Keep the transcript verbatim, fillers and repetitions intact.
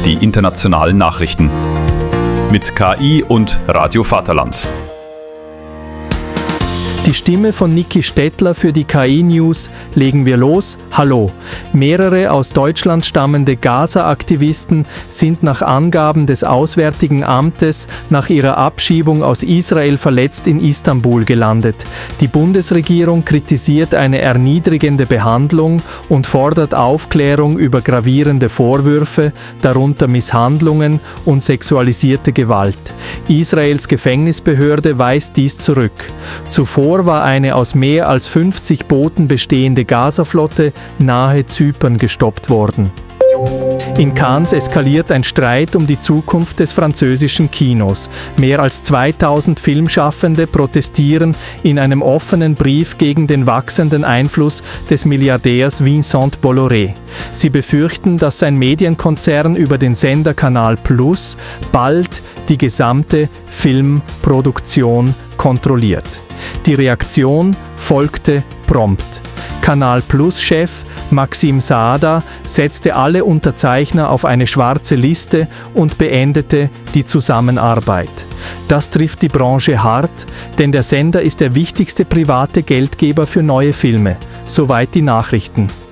die internationalen Nachrichten. Mit K I und Radio Vaterland. Die Stimme von Niki Stettler für die K I-News. Legen wir los. Hallo. Mehrere aus Deutschland stammende Gaza-Aktivisten sind nach Angaben des Auswärtigen Amtes nach ihrer Abschiebung aus Israel verletzt in Istanbul gelandet. Die Bundesregierung kritisiert eine erniedrigende Behandlung und fordert Aufklärung über gravierende Vorwürfe, darunter Misshandlungen und sexualisierte Gewalt. Israels Gefängnisbehörde weist dies zurück. Zuvor war eine aus mehr als fünfzig Booten bestehende Gaza-Flotte nahe Zypern gestoppt worden. In Cannes eskaliert ein Streit um die Zukunft des französischen Kinos. Mehr als zweitausend Filmschaffende protestieren in einem offenen Brief gegen den wachsenden Einfluss des Milliardärs Vincent Bolloré. Sie befürchten, dass sein Medienkonzern über den Sender Canal Plus bald die gesamte Filmproduktion kontrolliert. Die Reaktion folgte prompt. Canal Plus-Chef Maxim Saada setzte alle Unterzeichner auf eine schwarze Liste und beendete die Zusammenarbeit. Das trifft die Branche hart, denn der Sender ist der wichtigste private Geldgeber für neue Filme. Soweit die Nachrichten.